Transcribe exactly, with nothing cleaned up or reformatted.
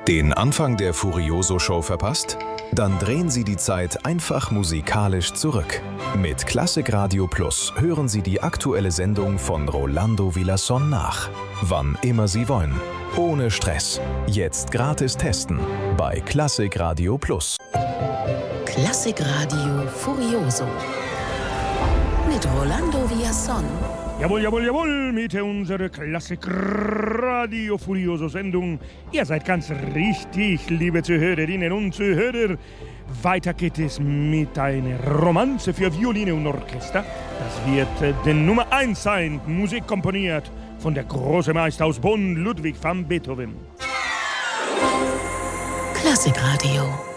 Den Anfang der Furioso-Show verpasst? Dann drehen Sie die Zeit einfach musikalisch zurück. Mit Klassikradio Plus hören Sie die aktuelle Sendung von Rolando Villazón nach. Wann immer Sie wollen. Ohne Stress. Jetzt gratis testen. Bei Klassikradio Plus. Klassikradio Furioso. Mit Rolando Villazón. Jawohl, jawohl, jawohl, mit unserer Klassikradio Furioso Sendung. Ihr seid ganz richtig, liebe Zuhörerinnen und Zuhörer. Weiter geht es mit einer Romanze für Violine und Orchester. Das wird äh, die Nummer eins sein, Musik komponiert von der großen Meister aus Bonn, Ludwig van Beethoven. Klassikradio.